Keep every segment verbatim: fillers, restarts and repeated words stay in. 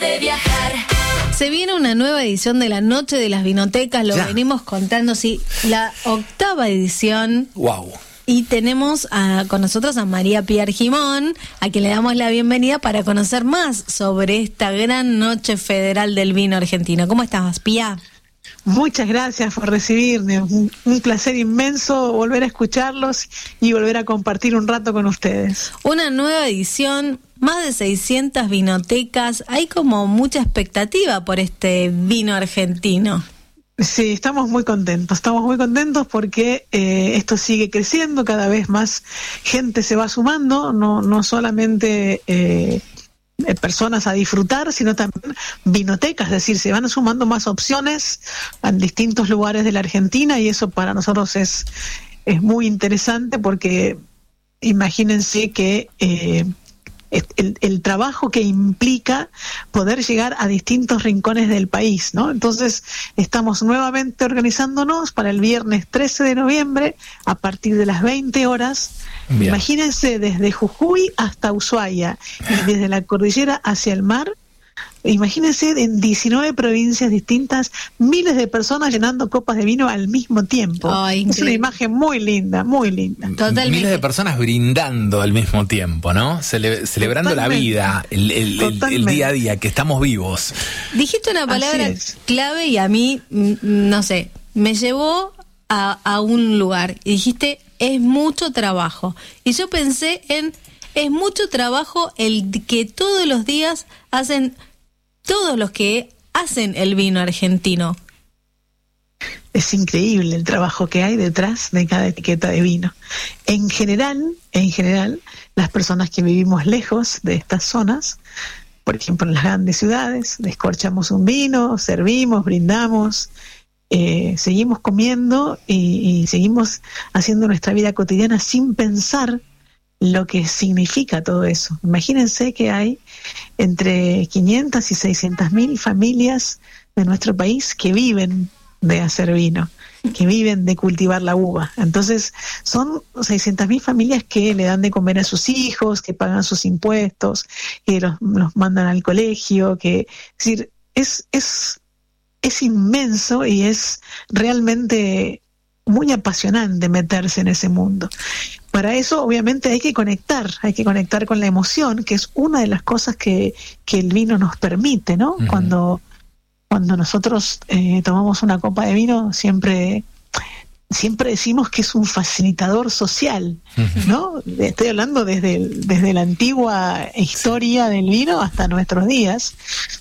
de viajar. Se viene una nueva edición de la Noche de las Vinotecas, lo ya. venimos contando, sí, la octava edición. Wow. Y tenemos a, con nosotros a María Pía Argimón, a quien le damos la bienvenida para conocer más sobre esta gran noche federal del vino argentino. ¿Cómo estás, Pía? Muchas gracias por recibirme. Un, un placer inmenso volver a escucharlos y volver a compartir un rato con ustedes. Una nueva edición, más de seiscientas vinotecas. Hay como mucha expectativa por este vino argentino. Sí, estamos muy contentos, estamos muy contentos porque eh, esto sigue creciendo, cada vez más gente se va sumando, no, no solamente eh, personas a disfrutar, sino también vinotecas, es decir, se van sumando más opciones en distintos lugares de la Argentina y eso para nosotros es, es muy interesante porque imagínense que eh, El, el trabajo que implica poder llegar a distintos rincones del país, ¿no? Entonces, estamos nuevamente organizándonos para el viernes trece de noviembre a partir de las veinte horas. Bien. Imagínense desde Jujuy hasta Ushuaia y desde la cordillera hacia el mar. Imagínense en diecinueve provincias distintas, miles de personas llenando copas de vino al mismo tiempo. Oh, es una imagen muy linda, muy linda. Totalmente. Miles de personas brindando al mismo tiempo, ¿no? Cele- celebrando Totalmente. la vida, el, el, el, el día a día, que estamos vivos. Dijiste una palabra clave y a mí, no sé, me llevó a, a un lugar y dijiste, es mucho trabajo. Y yo pensé en, es mucho trabajo el que todos los días hacen... todos los que hacen el vino argentino. Es increíble el trabajo que hay detrás de cada etiqueta de vino. En general, en general, las personas que vivimos lejos de estas zonas, por ejemplo en las grandes ciudades, descorchamos un vino, servimos, brindamos, eh, seguimos comiendo y, y seguimos haciendo nuestra vida cotidiana sin pensar lo que significa todo eso. Imagínense que hay entre quinientas y seiscientas mil familias de nuestro país que viven de hacer vino, que viven de cultivar la uva. Entonces, son seiscientas mil familias que le dan de comer a sus hijos, que pagan sus impuestos, que los, los mandan al colegio, que, es decir, es, es, es inmenso y es realmente muy apasionante meterse en ese mundo. Para eso, obviamente, hay que conectar, hay que conectar con la emoción, que es una de las cosas que, que el vino nos permite, ¿no? Uh-huh. Cuando, cuando nosotros eh, tomamos una copa de vino, siempre, siempre decimos que es un facilitador social, uh-huh. ¿no? Estoy hablando desde, el, desde la antigua historia del vino hasta nuestros días,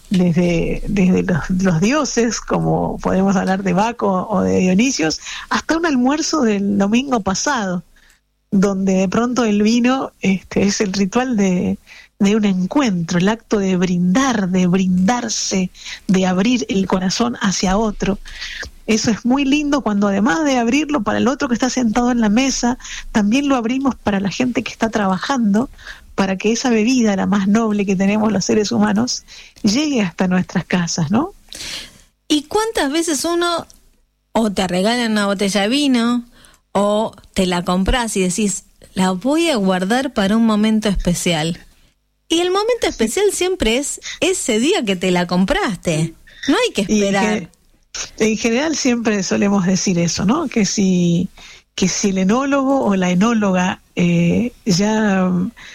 desde, desde los, los dioses, como podemos hablar de Baco o de Dionisios, hasta un almuerzo del domingo pasado, donde de pronto el vino este, es el ritual de, de un encuentro, el acto de brindar, de brindarse, de abrir el corazón hacia otro. Eso es muy lindo cuando además de abrirlo para el otro que está sentado en la mesa, también lo abrimos para la gente que está trabajando, para que esa bebida, la más noble que tenemos los seres humanos, llegue hasta nuestras casas, ¿no? ¿Y cuántas veces uno o te regalan una botella de vino o te la compras y decís, la voy a guardar para un momento especial? Y el momento especial siempre es ese día que te la compraste. No hay que esperar. Y en general siempre solemos decir eso, ¿no? Que si, que si el enólogo o la enóloga eh, ya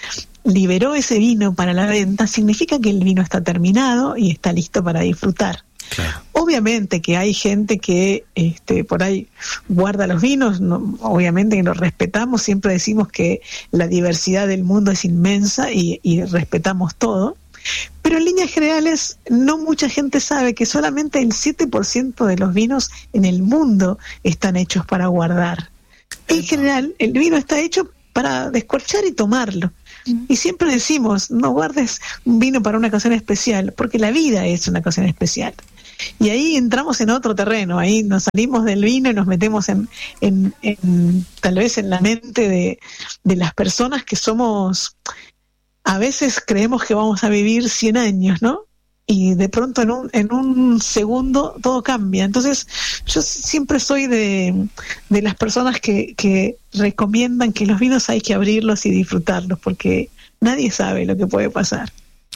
liberó ese vino para la venta, significa que el vino está terminado y está listo para disfrutar. Claro. Obviamente que hay gente que este, por ahí guarda los vinos, no, obviamente que los respetamos, siempre decimos que la diversidad del mundo es inmensa y, y respetamos todo, pero en líneas generales no mucha gente sabe que solamente el siete por ciento de los vinos en el mundo están hechos para guardar. En general el vino está hecho para descorchar y tomarlo. Y siempre decimos, no guardes un vino para una ocasión especial, porque la vida es una ocasión especial. Y ahí entramos en otro terreno, ahí nos salimos del vino y nos metemos en, en, en tal vez en la mente de, de las personas que somos, a veces creemos que vamos a vivir cien años, ¿no? Y de pronto en un, en un segundo todo cambia. Entonces yo siempre soy de, de las personas que, que recomiendan que los vinos hay que abrirlos y disfrutarlos, porque nadie sabe lo que puede pasar.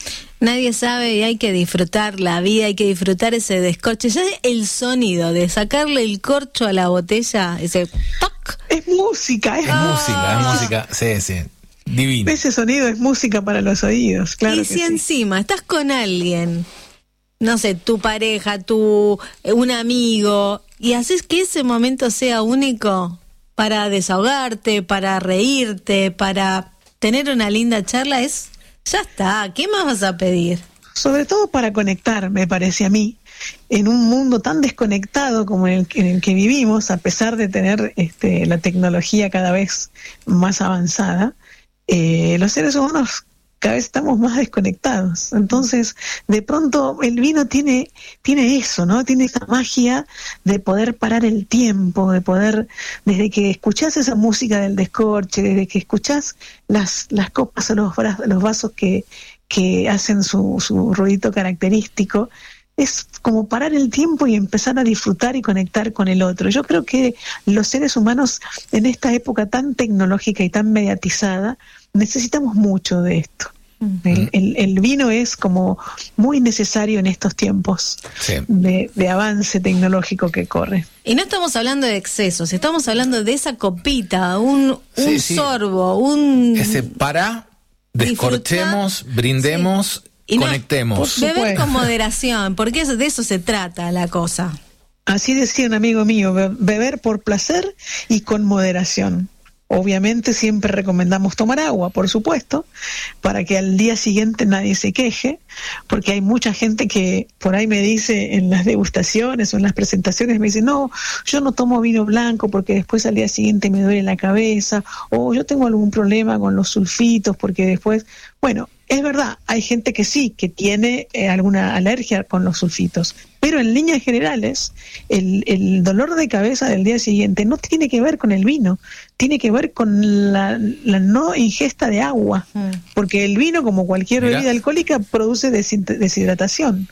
Nadie sabe y hay que disfrutar la vida, hay que disfrutar ese descorche. Ya el sonido de sacarle el corcho a la botella, ese toc. Es música, es, es oh. música, es música, sí, sí, divino. Ese sonido es música para los oídos, claro. Y que si sí. encima estás con alguien, no sé, tu pareja, tu un amigo, y haces que ese momento sea único para desahogarte, para reírte, para tener una linda charla, es... Ya está, ¿qué más vas a pedir? Sobre todo para conectar, me parece a mí, en un mundo tan desconectado como en el, en el que vivimos, a pesar de tener este, la tecnología cada vez más avanzada, eh, los seres humanos cada vez estamos más desconectados. Entonces, de pronto el vino tiene, tiene eso, ¿no? Tiene esa magia de poder parar el tiempo, de poder, desde que escuchás esa música del descorche, desde que escuchás las, las copas o los, los vasos que, que hacen su, su ruidito característico, es como parar el tiempo y empezar a disfrutar y conectar con el otro. Yo creo que los seres humanos en esta época tan tecnológica y tan mediatizada, necesitamos mucho de esto. El, el, el vino es como muy necesario en estos tiempos sí. de, de avance tecnológico que corre. Y no estamos hablando de excesos, estamos hablando de esa copita, un, sí, un sí. sorbo, un... Ese para, descorchemos, disfrutar, brindemos, sí. conectemos. No, beber con moderación, porque de eso se trata la cosa. Así decía un amigo mío, beber por placer y con moderación. Obviamente siempre recomendamos tomar agua, por supuesto, para que al día siguiente nadie se queje, porque hay mucha gente que por ahí me dice en las degustaciones o en las presentaciones, me dice, no, yo no tomo vino blanco porque después al día siguiente me duele la cabeza, o yo tengo algún problema con los sulfitos porque después... Bueno, es verdad, hay gente que sí, que tiene eh, alguna alergia con los sulfitos, pero en líneas generales, el, el dolor de cabeza del día siguiente no tiene que ver con el vino, tiene que ver con la, la no ingesta de agua, mm. porque el vino, como cualquier Mira. bebida alcohólica, produce deshidratación.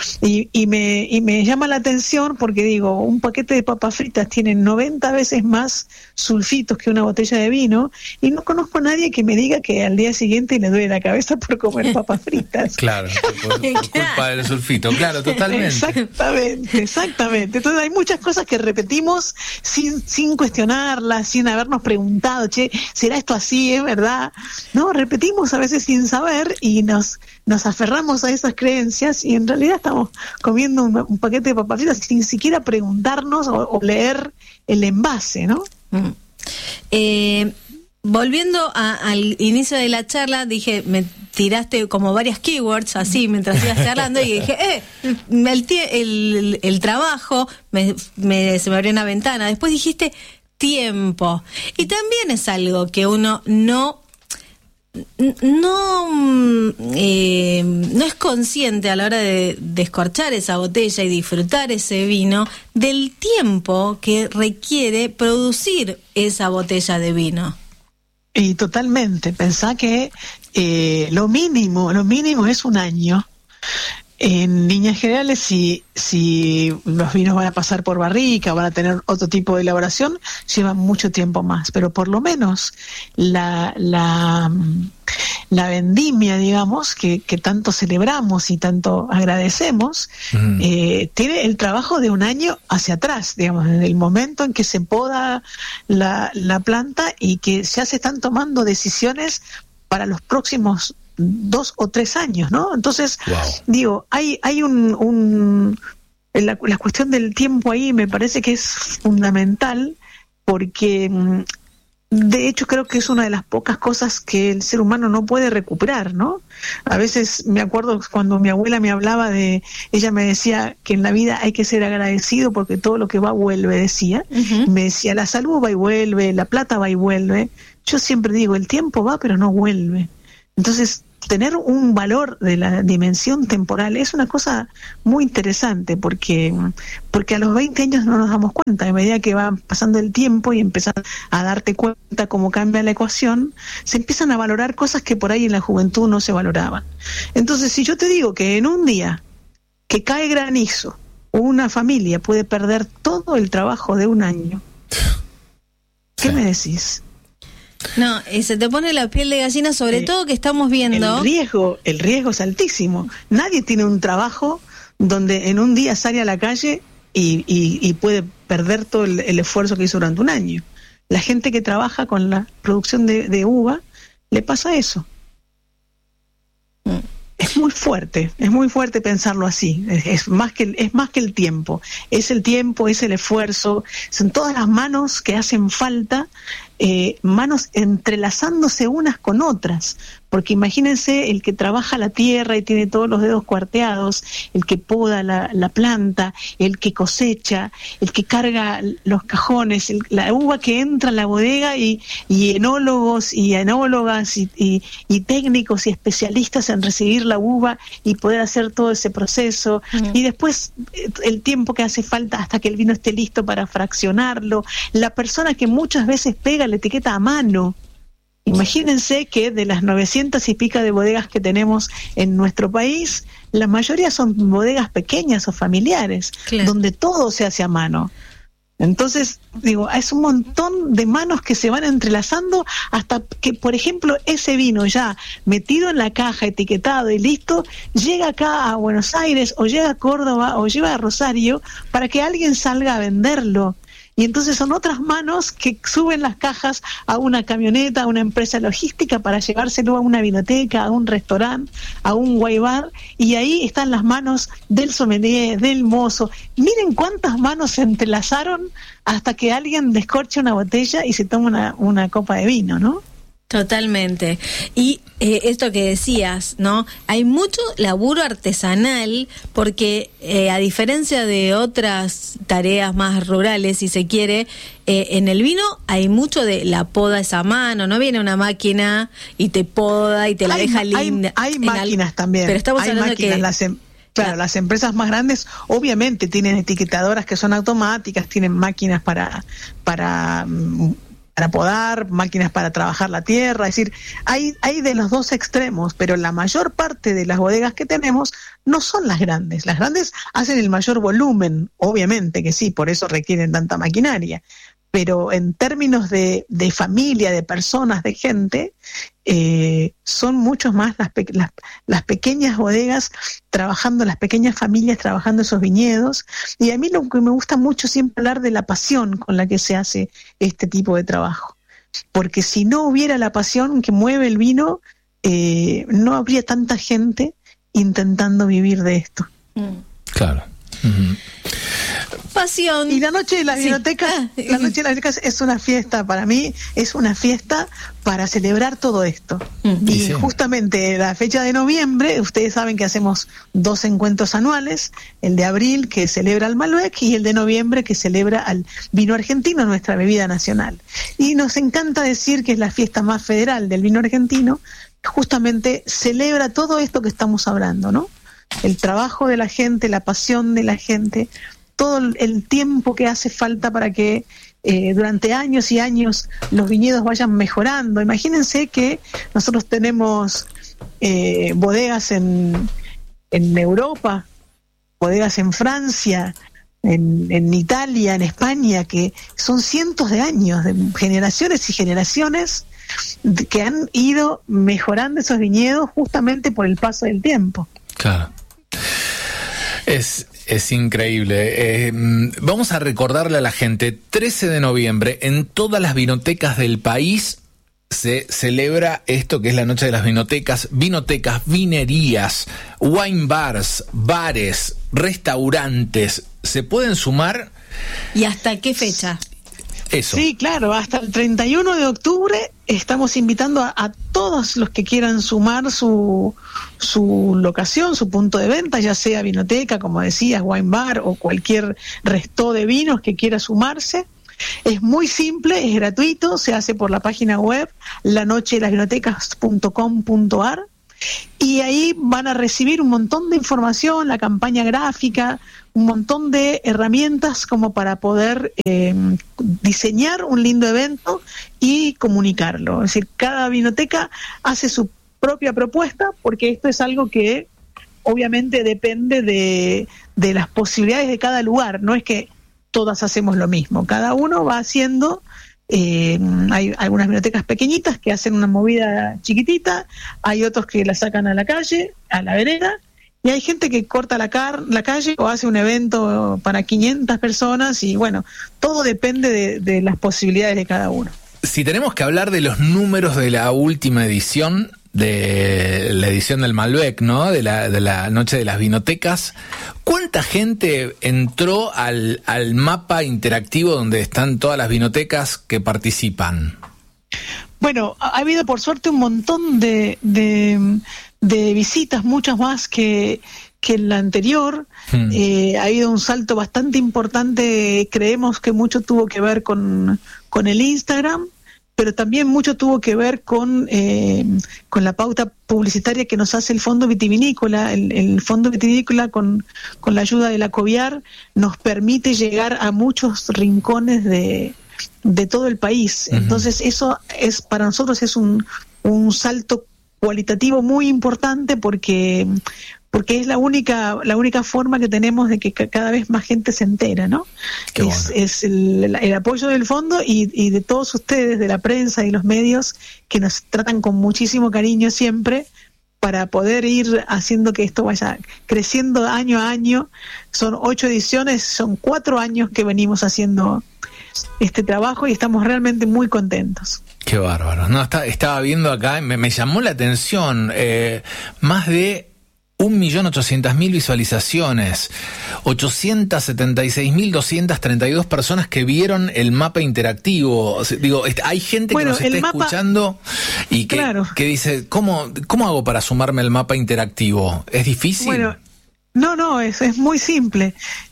Y, y, me, y me llama la atención porque digo, un paquete de papas fritas tiene noventa veces más sulfitos que una botella de vino, y no conozco a nadie que me diga que al día siguiente le duele la cabeza por comer papas fritas. Claro, por, por culpa del sulfito, claro, totalmente. Exactamente, exactamente. Entonces hay muchas cosas que repetimos sin, sin cuestionarlas, sin habernos preguntado, che, ¿será esto así? ¿Es verdad? No, repetimos a veces sin saber y nos, nos aferramos a esas creencias y en realidad estamos comiendo un, un paquete de papas fritas sin siquiera preguntarnos o, o leer el envase, ¿no? Mm. Eh, volviendo a, al inicio de la charla, dije, me tiraste como varias keywords así mientras ibas charlando y dije, eh, el, el, el trabajo, me, me, se me abrió una ventana. Después dijiste tiempo. Y también es algo que uno no... no eh, no es consciente a la hora de descorchar esa botella y disfrutar ese vino del tiempo que requiere producir esa botella de vino. Y totalmente, pensá que eh, lo mínimo, lo mínimo es un año. En líneas generales, si, si los vinos van a pasar por barrica, van a tener otro tipo de elaboración, llevan mucho tiempo más, pero por lo menos la, la, la vendimia, digamos, que, que tanto celebramos y tanto agradecemos, mm. eh, tiene el trabajo de un año hacia atrás, digamos, desde el momento en que se poda la, la planta y que ya se están tomando decisiones para los próximos dos o tres años, ¿no? Entonces, wow. digo, hay hay un, un la, la cuestión del tiempo ahí me parece que es fundamental porque de hecho creo que es una de las pocas cosas que el ser humano no puede recuperar, ¿no? A veces me acuerdo cuando mi abuela me hablaba de, ella me decía que en la vida hay que ser agradecido porque todo lo que va vuelve, decía. Uh-huh. Me decía, la salud va y vuelve, la plata va y vuelve. Yo siempre digo, el tiempo va pero no vuelve. Entonces, tener un valor de la dimensión temporal es una cosa muy interesante porque, porque a los veinte años no nos damos cuenta. A medida que va pasando el tiempo y empiezas a darte cuenta cómo cambia la ecuación, se empiezan a valorar cosas que por ahí en la juventud no se valoraban. Entonces, si yo te digo que en un día que cae granizo, una familia puede perder todo el trabajo de un año, ¿qué sí. me decís? No, y se te pone la piel de gallina, sobre eh, todo que estamos viendo... El riesgo, el riesgo es altísimo. Nadie tiene un trabajo donde en un día sale a la calle y, y, y puede perder todo el, el esfuerzo que hizo durante un año. La gente que trabaja con la producción de, de uva, le pasa eso. Mm. Es muy fuerte, es muy fuerte pensarlo así. Es, es más que es más que el tiempo. Es el tiempo, es el esfuerzo, son todas las manos que hacen falta, eh, manos entrelazándose unas con otras. Porque imagínense el que trabaja la tierra y tiene todos los dedos cuarteados, el que poda la, la planta, el que cosecha, el que carga los cajones, el, la uva que entra en la bodega y, y enólogos y enólogas y, y, y técnicos y especialistas en recibir la uva y poder hacer todo ese proceso. Mm. Y después el tiempo que hace falta hasta que el vino esté listo para fraccionarlo. La persona que muchas veces pega la etiqueta a mano. Imagínense que de las novecientas y pica de bodegas que tenemos en nuestro país, la mayoría son bodegas pequeñas o familiares, claro, donde todo se hace a mano. Entonces, digo, es un montón de manos que se van entrelazando hasta que, por ejemplo, ese vino ya metido en la caja, etiquetado y listo, llega acá a Buenos Aires o llega a Córdoba o llega a Rosario para que alguien salga a venderlo. Y entonces son otras manos que suben las cajas a una camioneta, a una empresa logística para llevárselo a una vinoteca, a un restaurante, a un wine bar, y ahí están las manos del sommelier, del mozo. Miren cuántas manos se entrelazaron hasta que alguien descorcha una botella y se toma una, una copa de vino, ¿no? Totalmente. Y eh, esto que decías, ¿no? Hay mucho laburo artesanal porque eh, a diferencia de otras tareas más rurales, si se quiere, eh, en el vino hay mucho de la poda esa mano, no viene una máquina y te poda y te la hay, deja linda. Hay, hay máquinas al... también. Pero estamos hay hablando máquinas, que... las em... Claro, las empresas más grandes obviamente tienen etiquetadoras que son automáticas, tienen máquinas para... para para podar, máquinas para trabajar la tierra, es decir, hay, hay de los dos extremos, pero la mayor parte de las bodegas que tenemos no son las grandes. Las grandes hacen el mayor volumen, obviamente que sí, por eso requieren tanta maquinaria, pero en términos de, de familia, de personas, de gente, eh, son muchos más las, pe- las, las pequeñas bodegas trabajando, las pequeñas familias trabajando esos viñedos. Y a mí lo que me gusta mucho es siempre hablar de la pasión con la que se hace este tipo de trabajo. Porque si no hubiera la pasión que mueve el vino, eh, no habría tanta gente intentando vivir de esto. Claro. Uh-huh. Pasión. Y la noche de las vinotecas, sí. la noche de las vinotecas es una fiesta para mí, es una fiesta para celebrar todo esto. Uh-huh. Y sí, justamente la fecha de noviembre, ustedes saben que hacemos dos encuentros anuales, el de abril que celebra el Malbec y el de noviembre que celebra al vino argentino, nuestra bebida nacional. Y nos encanta decir que es la fiesta más federal del vino argentino, justamente celebra todo esto que estamos hablando, ¿no? El trabajo de la gente, la pasión de la gente, todo el tiempo que hace falta para que eh, durante años y años los viñedos vayan mejorando. Imagínense que nosotros tenemos eh, bodegas en, en Europa, bodegas en Francia, en, en Italia, en España, que son cientos de años, de generaciones y generaciones que han ido mejorando esos viñedos justamente por el paso del tiempo. Claro. Es, es increíble. Eh, vamos a recordarle a la gente, trece de noviembre, en todas las vinotecas del país se celebra esto que es la noche de las vinotecas, vinotecas, vinerías, wine bars, bares, restaurantes, se pueden sumar. ¿Y hasta qué fecha? Eso. Sí, claro, hasta el treinta y uno de octubre estamos invitando a, a todos los que quieran sumar su, su locación, su punto de venta, ya sea vinoteca, como decías, wine bar o cualquier resto de vinos que quiera sumarse. Es muy simple, es gratuito, se hace por la página web la noche de las vinotecas punto com punto a r y ahí van a recibir un montón de información, la campaña gráfica, un montón de herramientas como para poder eh, diseñar un lindo evento y comunicarlo. Es decir, cada vinoteca hace su propia propuesta porque esto es algo que obviamente depende de, de las posibilidades de cada lugar, no es que todas hacemos lo mismo, cada uno va haciendo Eh, hay algunas vinotecas pequeñitas que hacen una movida chiquitita, hay otros que la sacan a la calle, a la vereda, y hay gente que corta la, car la calle o hace un evento para quinientas personas, y bueno, todo depende de, de las posibilidades de cada uno. Si tenemos que hablar de los números de la última edición, de la edición del Malbec, ¿no? De la, de la Noche de las Vinotecas, ¿cuánta gente entró al, al mapa interactivo donde están todas las vinotecas que participan? Bueno, ha habido por suerte un montón de, de, de visitas, muchas más que, que en la anterior. Hmm. Eh, ha habido un salto bastante importante, creemos que mucho tuvo que ver con, con el Instagram, pero también mucho tuvo que ver con, eh, con la pauta publicitaria que nos hace el Fondo Vitivinícola. El, el Fondo Vitivinícola, con, con la ayuda de la COVIAR, nos permite llegar a muchos rincones de, de todo el país. Uh-huh. Entonces eso es, para nosotros es un, un salto cualitativo muy importante, porque porque es la única la única forma que tenemos de que cada vez más gente se entera, ¿no? Qué es, bueno. es el, el apoyo del fondo y, y de todos ustedes, de la prensa y los medios, que nos tratan con muchísimo cariño siempre, para poder ir haciendo que esto vaya creciendo año a año. Son ocho ediciones, son cuatro años que venimos haciendo este trabajo y estamos realmente muy contentos. Qué bárbaro. No, está, estaba viendo acá, me, me llamó la atención, eh, más de un millón ochocientas mil visualizaciones, ochocientas setenta y seis mil doscientas treinta y dos personas que vieron el mapa interactivo. O sea, digo, hay gente bueno, que nos está mapa, escuchando y que, claro. que dice, ¿cómo, ¿cómo hago para sumarme al mapa interactivo? ¿Es difícil? Bueno, no, no, es, es muy simple.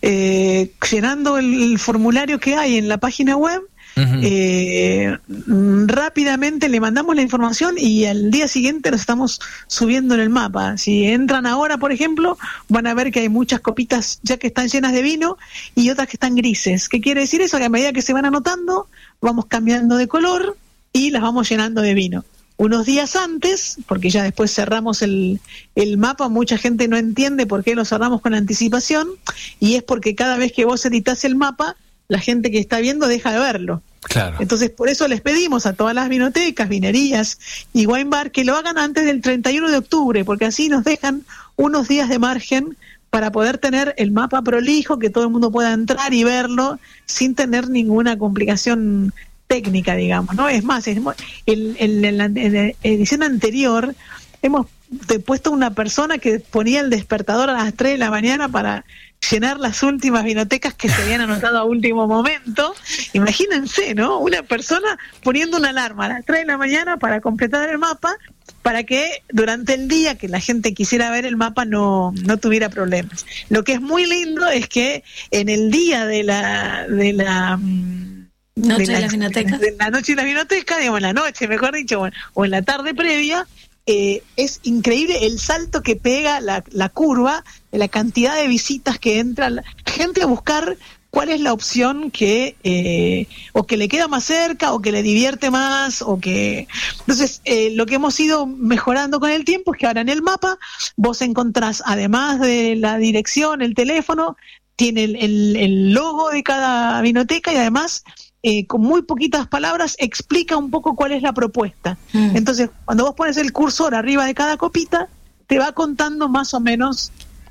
Eh, llenando el, el formulario que hay en la página web, Uh-huh. Eh, rápidamente le mandamos la información y al día siguiente lo estamos subiendo en el mapa. Si entran ahora, por ejemplo, van a ver que hay muchas copitas ya que están llenas de vino y otras que están grises. ¿Qué quiere decir eso? Que a medida que se van anotando, vamos cambiando de color y las vamos llenando de vino. Unos días antes, porque ya después cerramos el, el mapa, mucha gente no entiende por qué lo cerramos con anticipación, y es porque cada vez que vos editás el mapa, la gente que está viendo deja de verlo. Claro. Entonces, por eso les pedimos a todas las vinotecas, vinerías y wine bar que lo hagan antes del treinta y uno de octubre, porque así nos dejan unos días de margen para poder tener el mapa prolijo, que todo el mundo pueda entrar y verlo sin tener ninguna complicación técnica, digamos, ¿no? Es más, es, el, el, en, la, en la edición anterior hemos puesto una persona que ponía el despertador a las tres de la mañana para llenar las últimas vinotecas que se habían anotado a último momento. Imagínense, ¿no? Una persona poniendo una alarma a las tres de la mañana para completar el mapa, para que durante el día que la gente quisiera ver el mapa no, no tuviera problemas. Lo que es muy lindo es que en el día de la... de la Noche de, la, de las vinotecas. De la noche de las vinotecas, digamos, en la noche, mejor dicho, bueno, o en la tarde previa, eh, es increíble el salto que pega la, la curva de la cantidad de visitas que entra la gente a buscar cuál es la opción que eh, o que le queda más cerca, o que le divierte más, o que... Entonces, eh, lo que hemos ido mejorando con el tiempo es que ahora en el mapa vos encontrás, además de la dirección, el teléfono, tiene el, el, el logo de cada vinoteca, y además... Eh, con muy poquitas palabras explica un poco cuál es la propuesta. Mm. Entonces, cuando vos pones el cursor arriba de cada copita, te va contando más o menos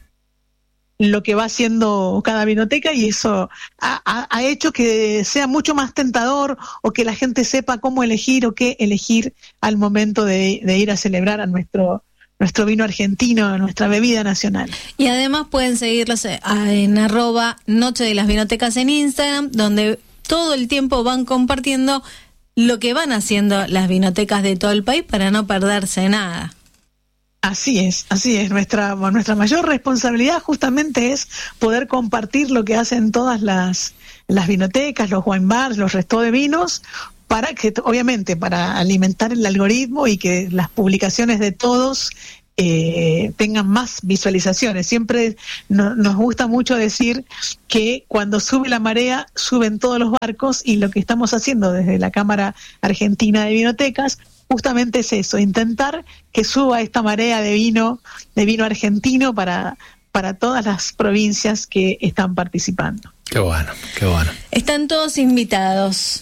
lo que va haciendo cada vinoteca, y eso ha, ha, ha hecho que sea mucho más tentador, o que la gente sepa cómo elegir o qué elegir al momento de, de ir a celebrar a nuestro nuestro vino argentino, nuestra bebida nacional. Y además pueden seguirlos en arroba Noche de las Vinotecas en Instagram, donde todo el tiempo van compartiendo lo que van haciendo las vinotecas de todo el país para no perderse nada. Así es, así es. Nuestra, nuestra mayor responsabilidad justamente es poder compartir lo que hacen todas las, las vinotecas, los wine bars, los restos de vinos, para que, obviamente, para alimentar el algoritmo y que las publicaciones de todos Eh, tengan más visualizaciones. Siempre no, nos gusta mucho decir que cuando sube la marea, suben todos los barcos, y lo que estamos haciendo desde la Cámara Argentina de Vinotecas justamente es eso, intentar que suba esta marea de vino, de vino argentino para, para todas las provincias que están participando. Qué bueno, qué bueno. Están todos invitados.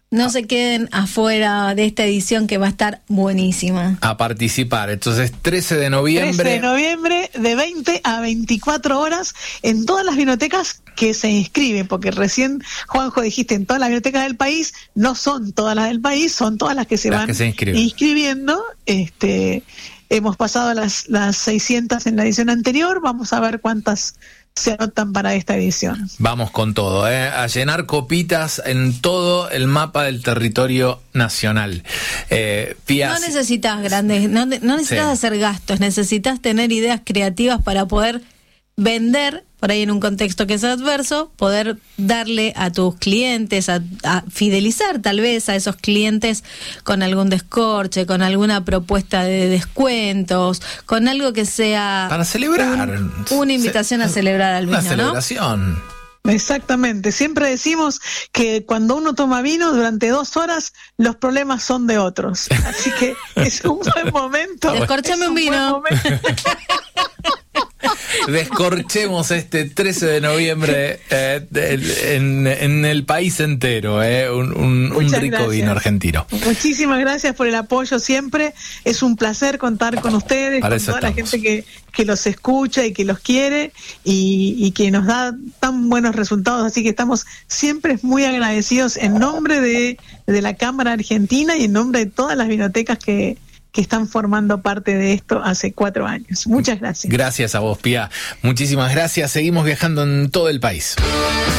no se queden afuera de esta edición que va a estar buenísima. A participar. Entonces, trece de noviembre. trece de noviembre, de veinte a veinticuatro horas, en todas las bibliotecas que se inscriben, porque recién, Juanjo, dijiste, en todas las bibliotecas del país, no son todas las del país, son todas las que se las van que se inscribiendo. Este, hemos pasado las, las seiscientas en la edición anterior, vamos a ver cuántas se anotan para esta edición. Vamos con todo, ¿eh? A llenar copitas en todo el mapa del territorio nacional. Eh, Pía, no necesitas grandes, no, no necesitas sí. hacer gastos, necesitas tener ideas creativas para poder vender, por ahí en un contexto que es adverso, poder darle a tus clientes, a, a fidelizar tal vez a esos clientes con algún descorche, con alguna propuesta de descuentos, con algo que sea... Para celebrar. Un, una invitación Se, a celebrar al vino, una celebración. ¿no? Exactamente, siempre decimos que cuando uno toma vino durante dos horas los problemas son de otros, así que es un buen momento. Descorchame un, un vino. Descorchemos este trece de noviembre eh, en, en el país entero, eh, un, un, un rico gracias. Vino argentino. Muchísimas gracias por el apoyo siempre, es un placer contar con ustedes, Para con toda estamos. la gente que, que los escucha y que los quiere y, y que nos da tan buenos resultados, así que estamos siempre muy agradecidos en nombre de, de la Cámara Argentina y en nombre de todas las vinotecas que que están formando parte de esto hace cuatro años. Muchas gracias. Gracias a vos, Pía. Muchísimas gracias. Seguimos viajando en todo el país.